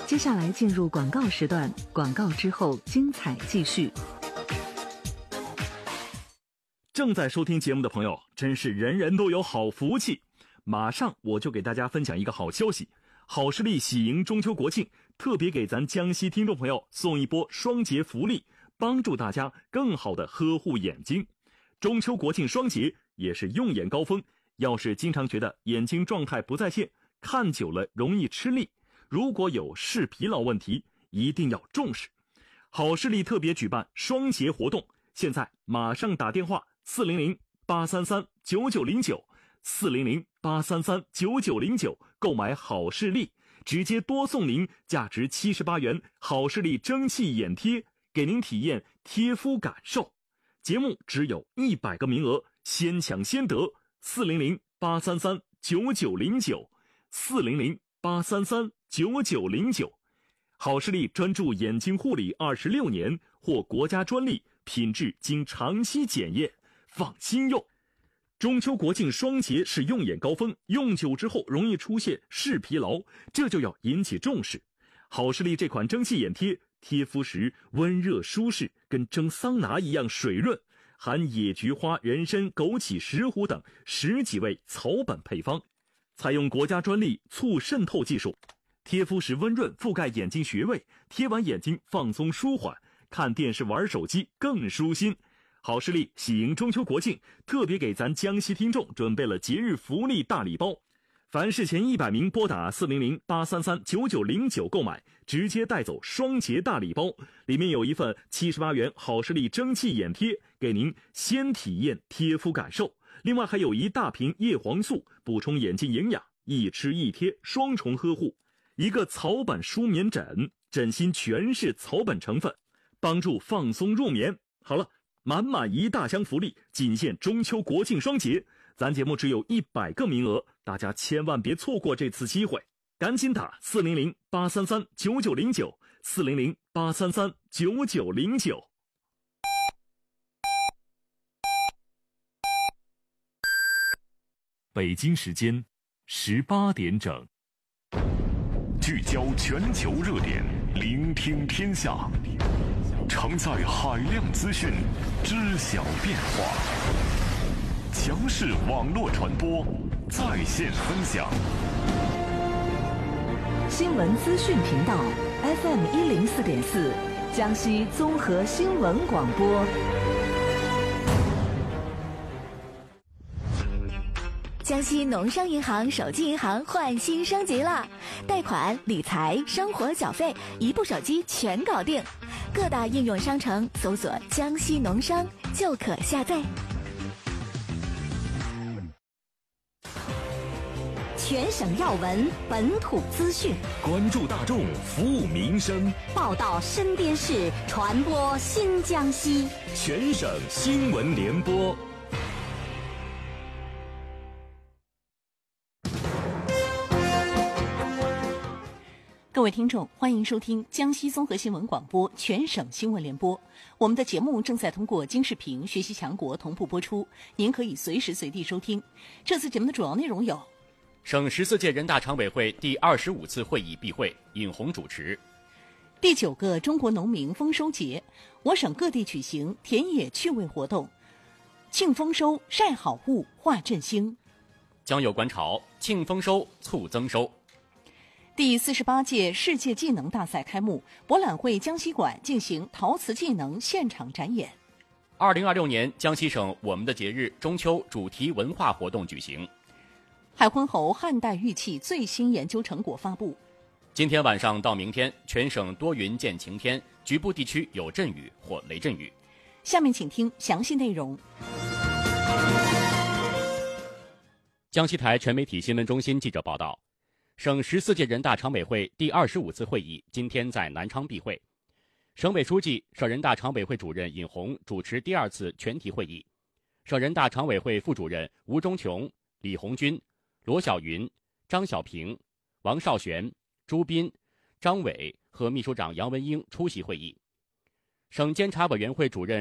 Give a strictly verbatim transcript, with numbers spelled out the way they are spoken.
接下来进入广告时段，广告之后精彩继续。 正在收听节目的朋友，真是人人都有好福气。马上我就给大家分享一个好消息，好视力喜迎中秋国庆，特别给咱江西听众朋友送一波双节福利，帮助大家更好的呵护眼睛。中秋国庆双节也是用眼高峰，要是经常觉得眼睛状态不在线，看久了容易吃力，如果有视疲劳问题，一定要重视。好视力特别举办双节活动，现在马上打电话四零零八三三九九零九 四零零八三三九九零九购买好视力，直接多送您价值七十八元好视力蒸汽眼贴，给您体验贴肤感受。节目只有一百个名额，先抢先得。四零零八三三九九零九 四零零八三三九九零九。好视力专注眼睛护理二十六年，获国家专利，品质经长期检验，放心用。中秋国庆双节是用眼高峰，用久之后容易出现视疲劳，这就要引起重视。好视力这款蒸汽眼贴，贴肤时温热舒适，跟蒸桑拿一样水润，含野菊花、人参、枸杞、石斛等十几味草本配方，采用国家专利促渗透技术，贴肤时温润，覆盖眼睛穴位，贴完眼睛放松舒缓，看电视玩手机更舒心。好视力喜迎中秋国庆，特别给咱江西听众准备了节日福利大礼包，凡是前一百名拨打四零零八三三九九零九购买，直接带走双节大礼包，里面有一份七十八元好视力蒸汽眼贴，给您先体验贴肤感受，另外还有一大瓶叶黄素，补充眼睛营养，一吃一贴双重呵护，一个草本舒眠枕，枕芯全是草本成分，帮助放松入眠。好了，满满一大箱福利，仅限中秋国庆双节，咱节目只有一百个名额，大家千万别错过这次机会，赶紧打四零零八三三九九零九 四零零八三三九九零九。北京时间十八点整， 聚焦全球热点，聆听天下，承载海量资讯，知晓变化。强势网络传播，在线分享。 新闻资讯频道 F M 一零四点四，江西综合新闻广播。 江西农商银行手机银行换新升级了，贷款、理财、生活缴费，一部手机全搞定。各大应用商城搜索“江西农商”就可下载。 全省要闻，本土资讯， 关注大众，服务民生， 报道身边事，传播新江西。 全省新闻联播。 各位听众，欢迎收听江西综合新闻广播全省新闻联播。我们的节目正在通过京视频学习强国同步播出，您可以随时随地收听。这次节目的主要内容有： 省十四届人大常委会第二十五次会议闭会，尹红主持； 第九个中国农民丰收节，我省各地举行田野趣味活动，庆丰收、晒好物、化振兴； 将有观潮，庆丰收，促增收。 第四十八届世界技能大赛开幕，博览会江西馆进行陶瓷技能现场展演。 二零二六年江西省我们的节日中秋主题文化活动举行。 海昏侯汉代玉器最新研究成果发布。 今天晚上到明天，全省多云见晴天，局部地区有阵雨或雷阵雨。 下面请听详细内容。 江西台全媒体新闻中心记者报道，省十四届人大常委会第二十五次会议今天在南昌闭会，省委书记、省人大常委会主任尹红主持第二次全体会议，省人大常委会副主任吴忠琼、李红军、罗小云、张小平、王少璇、朱斌、张伟和秘书长杨文英出席会议，省监察委员会主任